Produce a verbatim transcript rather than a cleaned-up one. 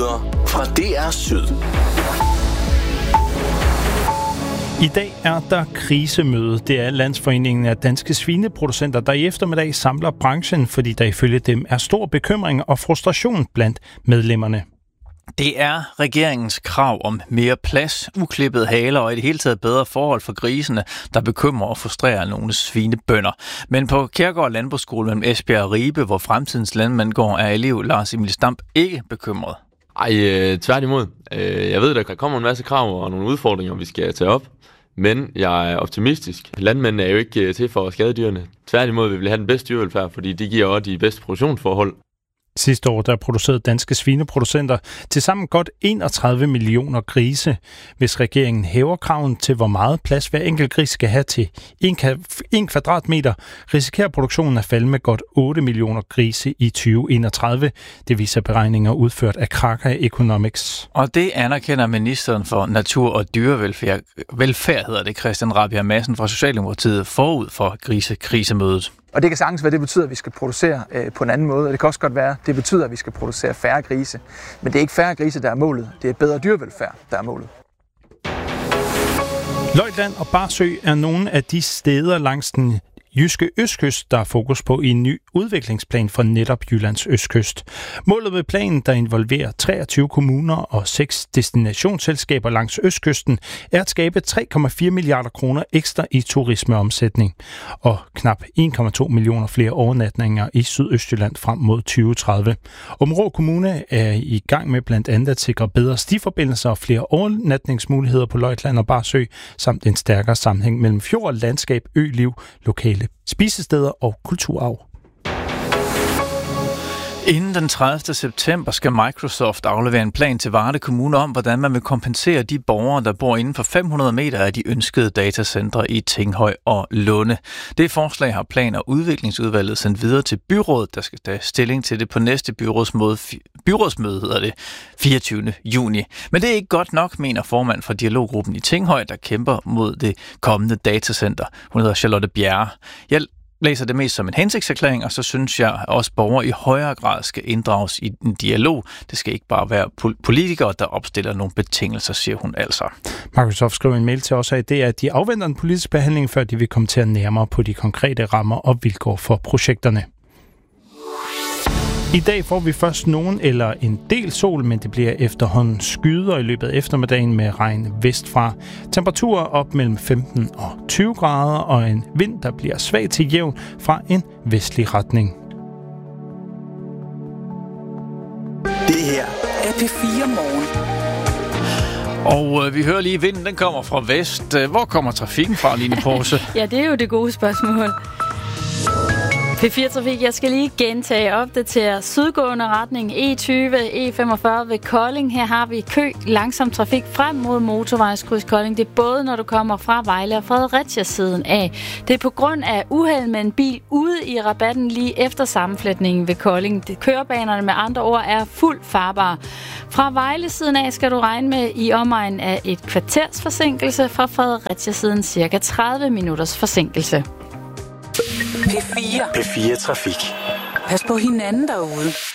Nyheder fra D R Syd. I dag er der krisemøde. Det er Landsforeningen af Danske Svineproducenter, der i eftermiddag samler branchen, fordi der ifølge dem er stor bekymring og frustration blandt medlemmerne. Det er regeringens krav om mere plads, uklippede haler og i det hele taget bedre forhold for grisene, der bekymrer og frustrerer nogle svinebønder. Men på Kjærgaard Landbrugsskole mellem Esbjerg og Ribe, hvor fremtidens landmand går, er elev Lars Emil Stamp ikke bekymret. Ej, øh, tværtimod. Øh, jeg ved, der kommer en masse krav og nogle udfordringer, vi skal tage op. Men jeg er optimistisk. Landmændene er jo ikke til for at skade dyrene. Tværtimod vil vi have den bedste dyrevelfærd, fordi de giver også de bedste produktionsforhold. Sidste år der producerede Danske Svineproducenter til sammen godt enogtredive millioner grise. Hvis regeringen hæver kraven til, hvor meget plads hver enkelt gris skal have til en kvadratmeter, risikerer produktionen at falde med godt otte millioner grise i tyve enogtredive. Det viser beregninger udført af Kraka Economics. Og det anerkender ministeren for natur- og dyrevelfærd, velfærd hedder det, Christian Rabjerg Madsen fra Socialdemokratiet, forud for grisekrisemødet. Og det kan sagtens være, det betyder, at vi skal producere øh, på en anden måde, og det kan også godt være, at det betyder, at vi skal producere færre grise. Men det er ikke færre grise, der er målet. Det er bedre dyrevelfærd, der er målet. Løjtland og Barsø er nogle af de steder langs den jyske østkyst, der er fokus på i en ny udviklingsplan for netop Jyllands østkyst. Målet med planen, der involverer treogtyve kommuner og seks destinationsselskaber langs østkysten, er at skabe tre komma fire milliarder kroner ekstra i turismeomsætning og knap en komma to millioner flere overnatninger i Sydøstjylland frem mod tyve tredive. Aabenraa Kommune er i gang med blandt andet at sikre bedre stiforbindelser og flere overnatningsmuligheder på Løjtland og Barsø, samt en stærkere sammenhæng mellem fjord, landskab, øliv, lokale spisesteder og kulturarv. Inden den tredivte september skal Microsoft aflevere en plan til Varde Kommune om, hvordan man vil kompensere de borgere, der bor inden for fem hundrede meter af de ønskede datacentre i Tinghøj og Lunde. Det forslag har plan- og udviklingsudvalget sendt videre til byrådet, der skal tage stilling til det på næste byrådsmøde, byrådsmøde hedder det, fireogtyvende juni. Men det er ikke godt nok, mener formand for dialoggruppen i Tinghøj, der kæmper mod det kommende datacenter. Hun hedder Charlotte Bjerre. Jeg læser det mest som en hensigtserklæring, og så synes jeg også, at borgere i højere grad skal inddrages i en dialog. Det skal ikke bare være politikere, der opstiller nogle betingelser, siger hun altså. Microsoft skriver en mail til os af, det er, at de afventer en politisk behandling, før de vil komme til at nærmere på de konkrete rammer og vilkår for projekterne. I dag får vi først nogen eller en del sol, men det bliver efterhånden skyder i løbet af eftermiddagen med regn vestfra. Temperaturer op mellem femten og tyve grader og en vind, der bliver svag til jævn fra en vestlig retning. Det her er P fire Morgen. Og øh, vi hører lige, vinden den kommer fra vest. Hvor kommer trafikken fra, Line Porse? Ja, det er jo det gode spørgsmål. P fire Trafik, jeg skal lige gentage opdatere sydgående retning E tyve, E femogfyrre ved Kolding. Her har vi kø, langsom trafik frem mod motorvejskryds Kolding. Det er både når du kommer fra Vejle og Fredericia siden af. Det er på grund af uheld med en bil ude i rabatten lige efter sammenflætningen ved Kolding. Det, kørebanerne med andre ord er fuldt farbare. Fra Vejle siden af skal du regne med i omegnen af et kvarters forsinkelse. Fra Fredericia siden cirka tredive minutters forsinkelse. P fire. P fire Trafik. Pas på hinanden derude.